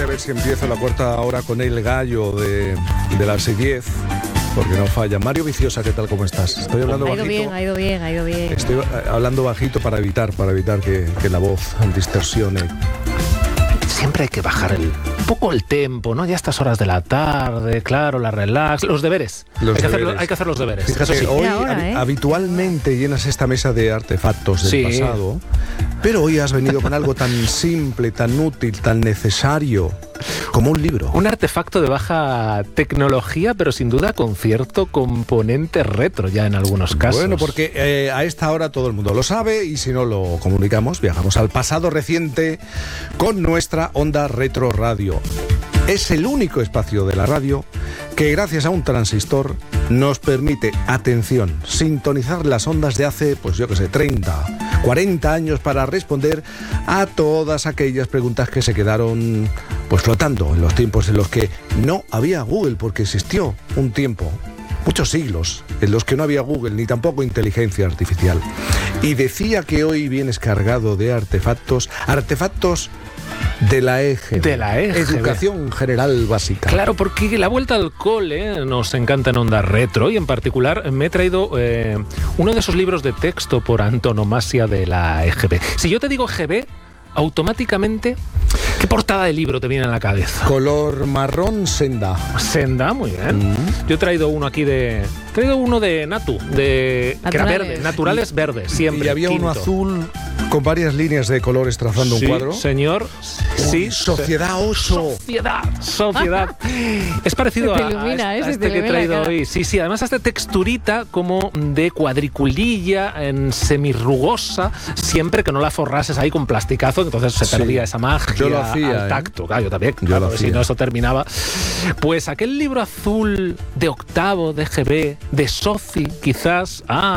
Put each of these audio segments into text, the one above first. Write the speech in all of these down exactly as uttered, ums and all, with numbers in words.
a ver si empiezo la cuarta hora con el gallo de, de las diez, porque no falla. Mario Viciosa, ¿qué tal? ¿Cómo estás? Estoy hablando ha ido bajito. bien, ha ido bien, ha ido bien. Estoy hablando bajito para evitar, para evitar que, que la voz distorsione. Siempre hay que bajar el, un poco el tempo, ¿no? Ya a estas horas de la tarde, claro, la relax, los deberes. Los hay, que deberes. Hacer, hay que hacer los deberes. Fíjate, Eso sí. hoy ahora, hab- ¿eh? habitualmente llenas esta mesa de artefactos del Sí. pasado, pero hoy has venido con algo tan simple, tan útil, tan necesario como un libro. Un artefacto de baja tecnología, pero sin duda con cierto componente retro ya en algunos casos. Bueno, porque eh, a esta hora todo el mundo lo sabe y si no lo comunicamos, viajamos al pasado reciente con nuestra Onda Retro Radio. Es el único espacio de la radio que gracias a un transistor nos permite, atención, sintonizar las ondas de hace, pues yo que sé, treinta, cuarenta años para responder a todas aquellas preguntas que se quedaron pues flotando en los tiempos en los que no había Google, porque existió un tiempo, muchos siglos, en los que no había Google ni tampoco inteligencia artificial. Y decía que hoy vienes cargado de artefactos, artefactos de la E G B. De la E G B. Educación General Básica. Claro, porque la vuelta al cole nos encanta en Onda Retro y en particular me he traído eh, uno de esos libros de texto por antonomasia de la E G B. Si yo te digo E G B, automáticamente, ¿qué portada de libro te viene a la cabeza? Color marrón senda. Senda, muy bien. Mm. Yo he traído uno aquí de... He traído uno de Natu, de... que era Naturales. verde, naturales verdes, siempre. Y había quinto. uno azul con varias líneas de colores trazando Sí, un cuadro. señor. Sí. Sociedad ocho. Sociedad, sociedad. Es parecido Se a, te ilumina, a ¿eh? este, Se a te este que he le ve la traído cara. hoy. Sí, sí, además esta texturita como de cuadriculilla en semirrugosa, siempre que no la forrases ahí con plasticazo, entonces se Sí. perdía esa magia Yo lo hacía, al ¿eh? tacto. Claro, yo también, Yo claro, lo si hacía. no eso terminaba. Pues aquel libro azul de octavo, de E G B, de Soci, quizás, ah...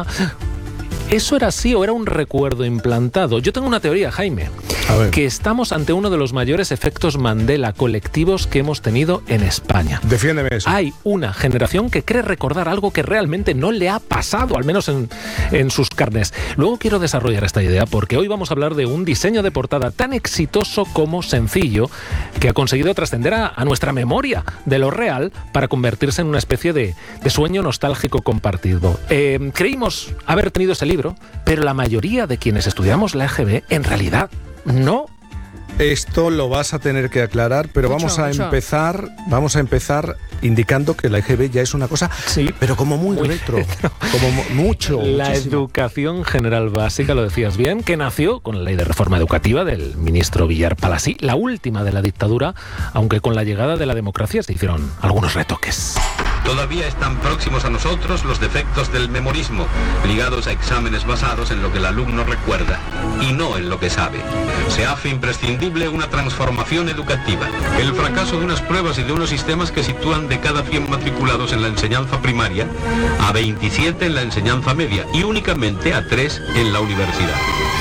¿Eso era así o era un recuerdo implantado? Yo tengo una teoría, Jaime, A ver. que estamos ante uno de los mayores efectos Mandela colectivos que hemos tenido en España. Defiéndeme eso. Hay una generación que cree recordar algo que realmente no le ha pasado, al menos en, en sus carnes. Luego quiero desarrollar esta idea porque hoy vamos a hablar de un diseño de portada tan exitoso como sencillo que ha conseguido trascender a, a nuestra memoria de lo real para convertirse en una especie de, de sueño nostálgico compartido. Eh, creímos haber tenido ese libro, pero la mayoría de quienes estudiamos la E G B en realidad no. Esto lo vas a tener que aclarar, pero Mucho, vamos a mucho. empezar, vamos a empezar indicando que la E G B ya es una cosa, Sí. pero como muy, Muy retro, como mu- mucho, La muchísimo. educación general básica, lo decías bien, que nació con la ley de reforma educativa del ministro Villar Palasí, la última de la dictadura, aunque con la llegada de la democracia se hicieron algunos retoques. Todavía están próximos a nosotros los defectos del memorismo, ligados a exámenes basados en lo que el alumno recuerda y no en lo que sabe. Se hace imprescindible una transformación educativa. El fracaso de unas pruebas y de unos sistemas que sitúan de cada cien matriculados en la enseñanza primaria a veintisiete en la enseñanza media y únicamente a tres en la universidad.